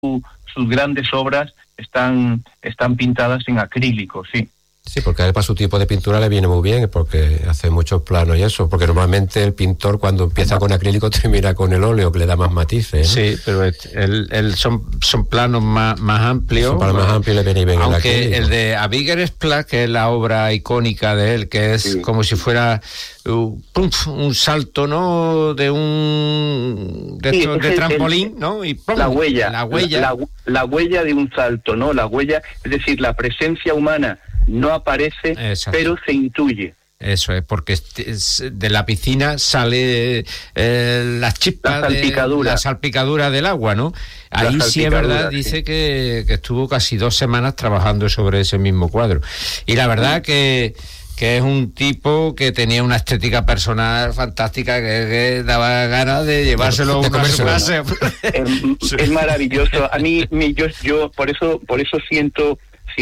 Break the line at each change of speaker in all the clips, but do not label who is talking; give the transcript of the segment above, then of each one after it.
sus grandes obras están pintadas en acrílico, sí.
Sí, porque a él para su tipo de pintura le viene muy bien, porque hace muchos planos y eso, porque normalmente el pintor cuando empieza con acrílico termina con el óleo, que le da más matices, ¿no?
Sí, pero son planos más amplios.
Son planos más amplios y le viene bien el acrílico.
Aunque el de A Bigger Splash, que es la obra icónica de él, que es como si fuera un salto, ¿no? De trampolín, ¿no? Y ¡pum! La huella
de un salto, ¿no? La huella, es decir, la presencia humana no aparece, pero se intuye.
Eso es, porque de la piscina sale las chispas, la salpicadura del agua, ¿no? Ahí sí es verdad, sí. Dice que estuvo casi 2 semanas trabajando sobre ese mismo cuadro. Y la verdad que es un tipo que tenía una estética personal fantástica, que daba ganas de llevárselo a su clase.
Es maravilloso. A mí, yo por eso siento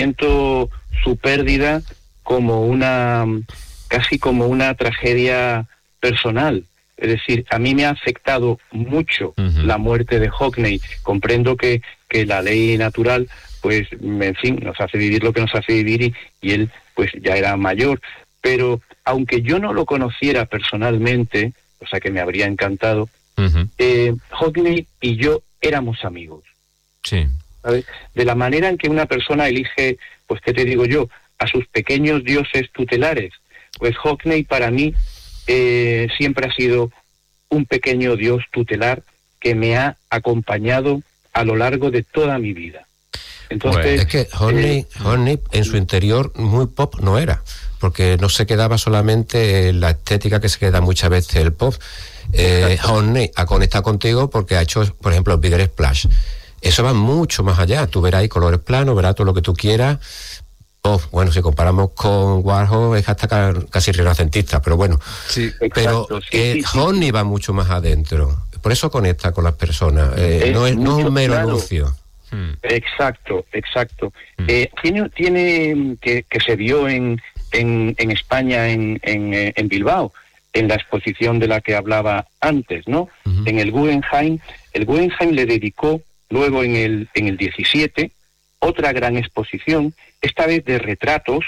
su pérdida como casi como una tragedia personal. Es decir, a mí me ha afectado mucho la muerte de Hockney. Comprendo que la ley natural, pues, en fin, nos hace vivir lo que nos hace vivir y él, pues, ya era mayor. Pero, aunque yo no lo conociera personalmente, o sea que me habría encantado, Hockney y yo éramos amigos.
Sí.
¿Sabes? De la manera en que una persona elige, pues, ¿qué te digo yo?, a sus pequeños dioses tutelares. Pues Hockney para mí siempre ha sido un pequeño dios tutelar que me ha acompañado a lo largo de toda mi vida. Entonces,
es que Hockney en su interior muy pop no era, porque no se quedaba solamente en la estética que se queda muchas veces el pop. Hockney ha conectado contigo porque ha hecho, por ejemplo, el Bigger Splash. Eso va mucho más allá. Tú verás ahí colores planos, verás todo lo que tú quieras. Bueno, si comparamos con Warhol es hasta casi renacentista, pero bueno.
Sí,
pero Hockney va mucho más adentro. Por eso conecta con las personas. No es un mero anuncio.
Exacto. Tiene que se vio en España, en Bilbao, en la exposición de la que hablaba antes, ¿no? En el Guggenheim. El Guggenheim le dedicó luego en el 17 otra gran exposición, esta vez de retratos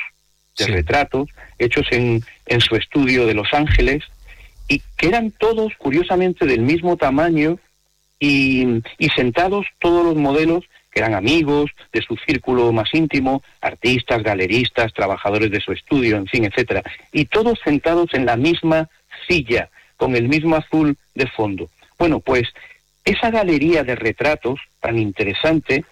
hechos en su estudio de Los Ángeles, y que eran todos curiosamente del mismo tamaño y sentados todos los modelos que eran amigos de su círculo más íntimo, artistas, galeristas, trabajadores de su estudio, en fin, etcétera, y todos sentados en la misma silla, con el mismo azul de fondo. Bueno, pues esa galería de retratos tan interesante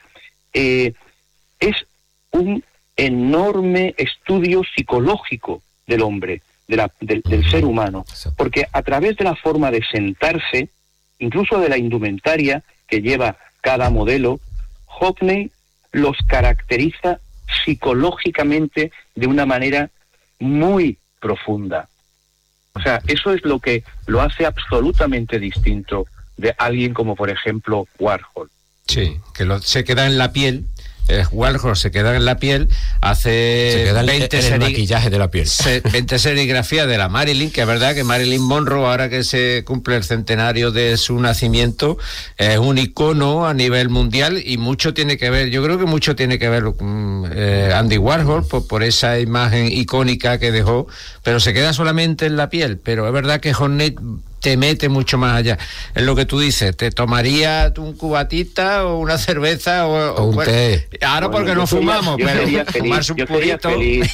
es un enorme estudio psicológico del hombre, del ser humano, porque a través de la forma de sentarse, incluso de la indumentaria que lleva cada modelo, Hockney los caracteriza psicológicamente de una manera muy profunda. O sea, eso es lo que lo hace absolutamente distinto de alguien como, por ejemplo, Warhol.
Sí, que se queda en la piel. Warhol se queda en la piel, hace
20 el maquillaje de la piel.
20 serigrafías de la Marilyn, que es verdad que Marilyn Monroe, ahora que se cumple el centenario de su nacimiento, es un icono a nivel mundial, y mucho tiene que ver, yo creo que mucho tiene que ver Andy Warhol por esa imagen icónica que dejó, pero se queda solamente en la piel. Pero es verdad que Hockney te mete mucho más allá. Es lo que tú dices, te tomaría un cubatita o una cerveza o
un té.
Ahora porque no fumamos, pero fumarse un purito.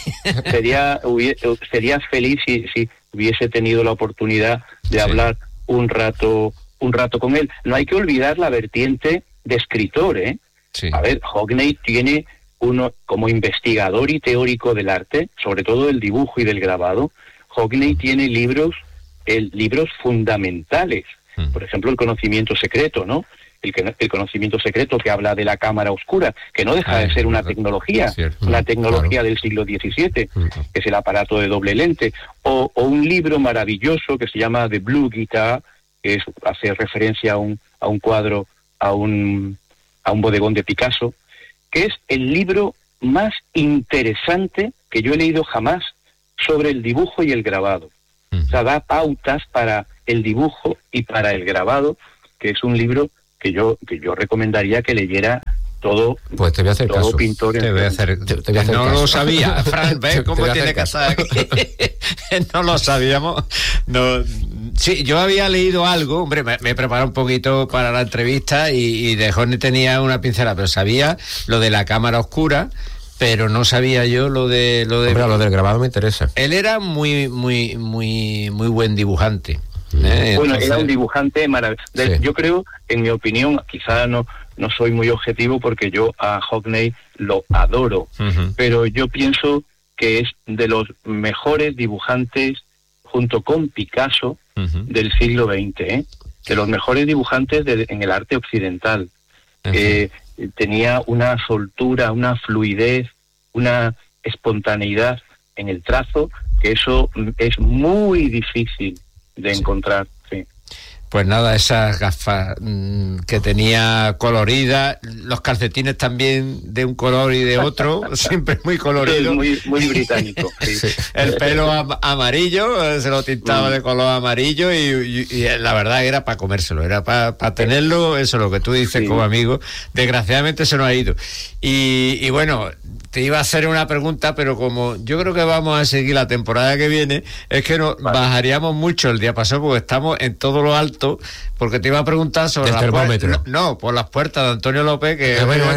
Sería feliz si hubiese tenido la oportunidad de hablar un rato con él. No hay que olvidar la vertiente de escritor, ¿eh?
Sí.
A ver, Hockney tiene como investigador y teórico del arte, sobre todo del dibujo y del grabado. Hockney tiene libros fundamentales, por ejemplo, El conocimiento secreto, ¿no? El conocimiento secreto, que habla de la cámara oscura, que no deja de ser una tecnología, del siglo XVII, que es el aparato de doble lente, o un libro maravilloso que se llama The Blue Guitar, que hace referencia a un cuadro, a un bodegón de Picasso, que es el libro más interesante que yo he leído jamás sobre el dibujo y el grabado. O sea, da pautas para el dibujo y para el grabado, que es un libro que yo recomendaría que leyera todo.
Pues te voy a hacer
todo
caso.
pintor.
Te voy a hacer no
caso.
Lo sabía, Fran, ¿ves cómo tiene que estar aquí? No lo sabíamos. No. Sí, yo había leído algo, hombre, me he preparado un poquito para la entrevista y de Horney tenía una pincelada, pero sabía lo de la cámara oscura, pero no sabía yo lo de
Hombre, lo del grabado me interesa.
Él era muy buen dibujante.
Bueno,
Entonces,
era un dibujante maravilloso.
Sí.
Yo creo, en mi opinión, quizá no soy muy objetivo porque yo a Hockney lo adoro, pero yo pienso que es de los mejores dibujantes, junto con Picasso, del siglo XX, de los mejores dibujantes en el arte occidental. Tenía una soltura, una fluidez, una espontaneidad en el trazo, que eso es muy difícil de encontrar. Sí.
Pues nada, esas gafas que tenía coloridas, los calcetines también de un color y de otro, siempre muy colorido.
Muy británico. Sí.
El pelo amarillo, se lo tintaba de color amarillo y la verdad era para comérselo, era para tenerlo, eso es lo que tú dices como amigo. Desgraciadamente se nos ha ido. Y bueno, te iba a hacer una pregunta, pero como yo creo que vamos a seguir la temporada que viene, es que bajaríamos mucho el diapasón porque estamos en todo lo alto, porque te iba a preguntar sobre
el termómetro.
No, por las puertas de Antonio López, que
bueno.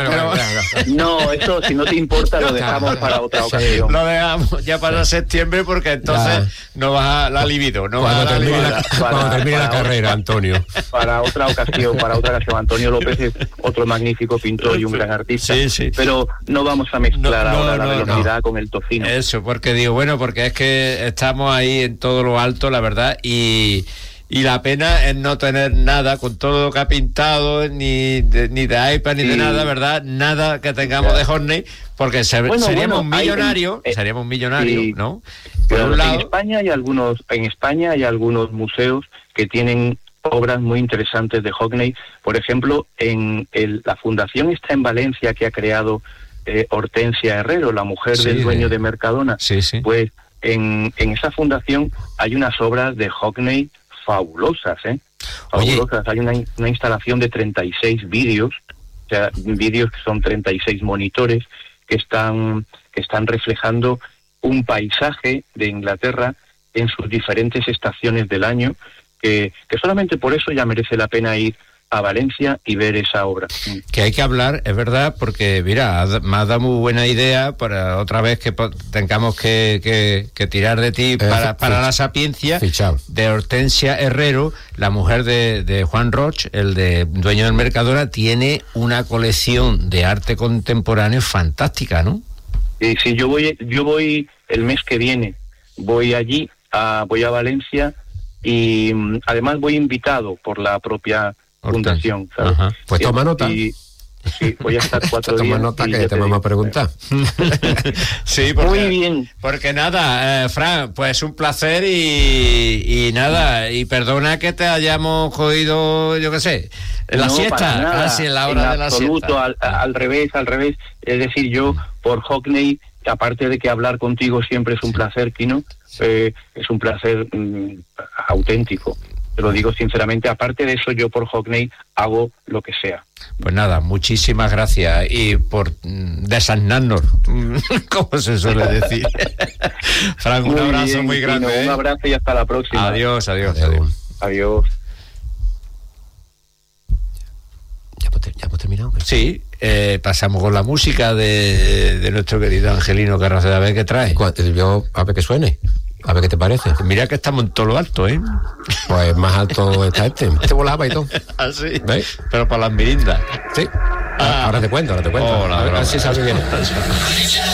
No, eso si no te importa lo dejamos para otra ocasión.
Lo dejamos ya para septiembre, porque entonces no baja la libido,
cuando termine la carrera, Antonio.
Para otra ocasión, Antonio López es otro magnífico pintor y un gran artista.
Sí.
Pero no vamos a mezclar ahora la velocidad con el tocino.
Eso, porque digo, bueno, porque es que estamos ahí en todo lo alto, la verdad, y la pena es no tener nada con todo lo que ha pintado, ni de iPad, ni de nada, ¿verdad? Nada que tengamos de Horney, porque seríamos millonarios,
sí,
¿no?
Por un lado, en España hay algunos museos que tienen obras muy interesantes de Hockney. Por ejemplo, la fundación está en Valencia, que ha creado Hortensia Herrero, la mujer del dueño de Mercadona.
Sí.
Pues en esa fundación hay unas obras de Hockney fabulosas, fabulosas. Hay una instalación de 36 vídeos, o sea, vídeos que son 36 monitores que están reflejando un paisaje de Inglaterra en sus diferentes estaciones del año, que solamente por eso ya merece la pena ir a Valencia y ver esa obra.
Que hay que hablar, es verdad, porque mira, me has dado muy buena idea para otra vez que tengamos que tirar de ti para la sapiencia.
Fichado.
De Hortensia Herrero, la mujer de Juan Roch, el de dueño del Mercadona, tiene una colección de arte contemporáneo fantástica, ¿no?
Sí, yo voy el mes que viene, voy a Valencia, y además voy invitado por la propia fundación, ¿sabes?
Pues toma nota.
Sí, voy a estar 4 días.
Toma nota que te vamos a preguntar.
Sí,
muy bien.
Porque nada, Fran, pues un placer y nada, y perdona que te hayamos cogido, yo qué sé, en la siesta, casi en la hora de la siesta.
Al revés. Es decir, yo por Hockney, aparte de que hablar contigo siempre es un placer, Kino, es un placer auténtico. Te lo digo sinceramente, aparte de eso, yo por Hockney hago lo que sea.
Pues nada, muchísimas gracias y por desasnarnos, como se suele decir. Frank, un abrazo muy grande.
Un abrazo y hasta la próxima.
Adiós.
Adiós.
¿Ya hemos terminado?
Sí, pasamos con la música de nuestro querido Angelino Carraseda. A ver qué trae.
A ver qué suene. A ver qué te parece.
Mira que estamos en todo lo alto, ¿eh?
Pues más alto está este volaba y todo.
¿Ah, sí?
¿Ves?
Pero para las mirindas.
Sí. Ahora te cuento.
Hola,
a ver si sabe bien.